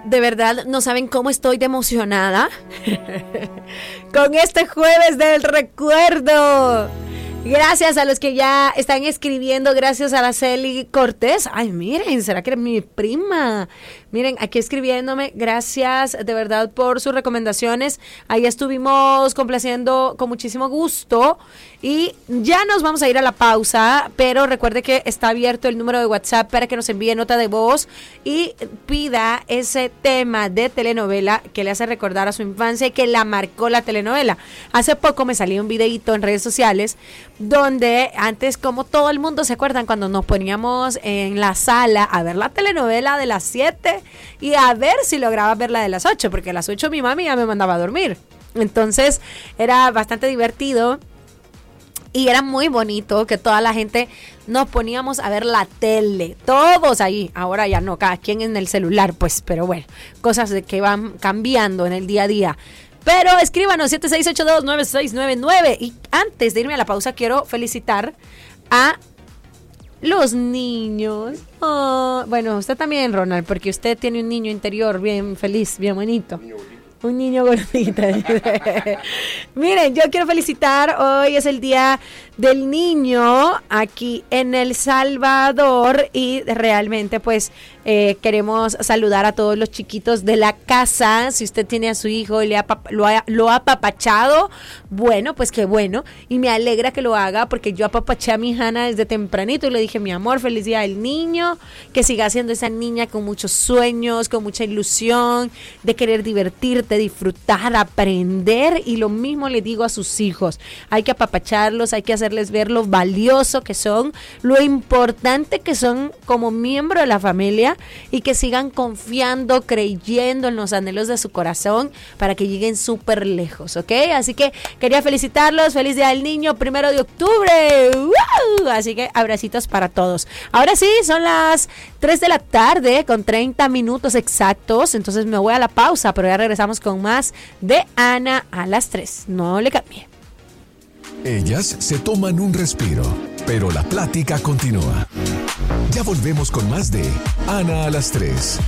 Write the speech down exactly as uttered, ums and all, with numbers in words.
de verdad no saben cómo estoy de emocionada con este jueves del recuerdo. Gracias a los que ya están escribiendo, gracias a Araceli Cortés. Ay, miren, ¿será que es mi prima? Miren, aquí escribiéndome, gracias de verdad por sus recomendaciones. Ahí estuvimos complaciendo con muchísimo gusto. Y ya nos vamos a ir a la pausa, pero recuerde que está abierto el número de WhatsApp para que nos envíe nota de voz y pida ese tema de telenovela que le hace recordar a su infancia y que la marcó la telenovela. Hace poco me salió un videíto en redes sociales donde antes, como todo el mundo se acuerdan, cuando nos poníamos en la sala a ver la telenovela de las siete y a ver si lograba ver la de las ocho, porque a las ocho mi mami ya me mandaba a dormir. Entonces era bastante divertido. Y era muy bonito que toda la gente nos poníamos a ver la tele, todos ahí. Ahora ya no, cada quien en el celular, pues, pero bueno, cosas de que van cambiando en el día a día. Pero escríbanos siete seis ocho dos nueve seis nueve nueve. Y antes de irme a la pausa quiero felicitar a los niños. Oh, bueno, usted también, Ronald, porque usted tiene un niño interior bien feliz, bien bonito. Un niño gordito. Miren, yo quiero felicitar, hoy es el Día del Niño aquí en El Salvador y realmente pues eh, queremos saludar a todos los chiquitos de la casa. Si usted tiene a su hijo y le ha, lo, ha, lo ha apapachado, bueno, pues qué bueno, y me alegra que lo haga porque yo apapaché a mi Hannah desde tempranito y le dije, mi amor, feliz Día del Niño, que siga siendo esa niña con muchos sueños, con mucha ilusión, de querer divertirte, disfrutar, aprender, y lo mismo le digo a sus hijos, hay que apapacharlos, hay que hacerles ver lo valioso que son, lo importante que son como miembro de la familia y que sigan confiando, creyendo en los anhelos de su corazón para que lleguen súper lejos, ¿ok? Así que quería felicitarlos, feliz Día del Niño, primero de octubre, ¡wow! Así que abracitos para todos. Ahora sí, son las tres de la tarde con treinta minutos exactos, entonces me voy a la pausa, pero ya regresamos con más de Ana a las tres. No le cambie. Ellas se toman un respiro, pero la plática continúa. Ya volvemos con más de Ana a las tres.